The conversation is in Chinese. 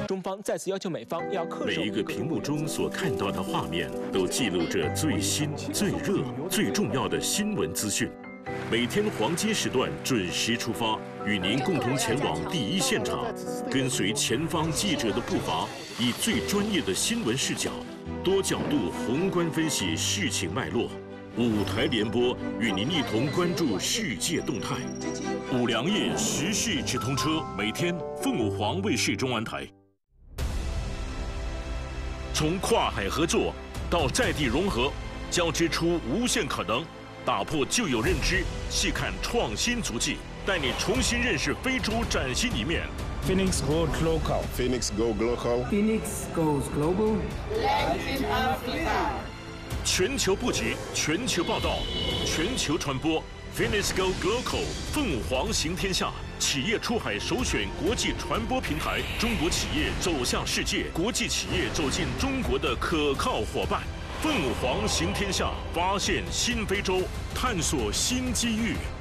中方再次要求美方要恪守。 每一个屏幕中所看到的画面，都记录着最新、最热、最重要的新闻资讯。每天黄金时段准时出发，与您共同前往第一现场，跟随前方记者的步伐，以最专业的新闻视角，多角度宏观分析事情脉络。五台联播与您一同关注世界动态。五粮液时事直通车，每天凤舞黄卫视中文台。从跨海合作到在地融合，交织出无限可能。打破旧有认知，细看创新足迹，带你重新认识非洲崭新一面。 Phoenix Goes Global. Phoenix Go Global. Phoenix Goes Global. Latin Africa. 全球布局，全球报道，全球传播。Phoenix Go Global， 凤凰行天下，企业出海首选国际传播平台，中国企业走向世界，国际企业走进中国的可靠伙伴。凤凰行天下，发现新非洲，探索新机遇。